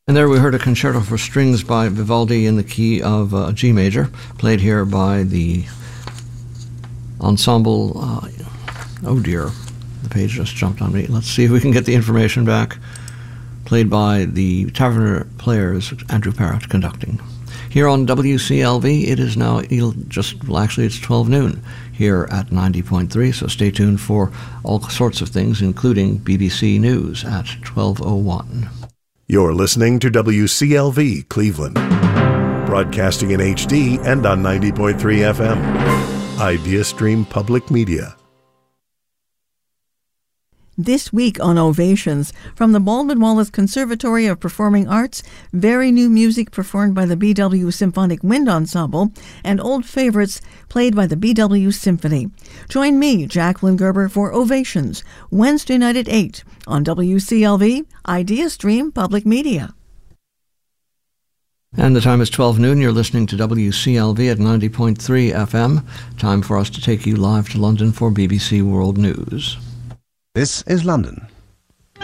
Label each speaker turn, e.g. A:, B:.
A: And there we heard a concerto for strings by Vivaldi in the key of G major, played here by the ensemble. Oh dear, the page just jumped on me. Let's see if we can get the information back. Played by the Taverner Players, Andrew Parrott conducting. Here on WCLV, it is now it's 12 noon here at 90.3, so stay tuned for all sorts of things, including BBC News at 12:01.
B: You're listening to WCLV Cleveland, broadcasting in HD and on 90.3 FM. IdeaStream Public Media.
C: This week on Ovations, from the Baldwin Wallace Conservatory of Performing Arts, very new music performed by the BW Symphonic Wind Ensemble, and old favorites played by the BW Symphony. Join me, Jacqueline Gerber, for Ovations, Wednesday night at 8 on WCLV, IdeaStream Public Media.
A: And the time is 12 noon. You're listening to WCLV at 90.3 FM. Time for us to take you live to London for BBC World News.
D: This is London.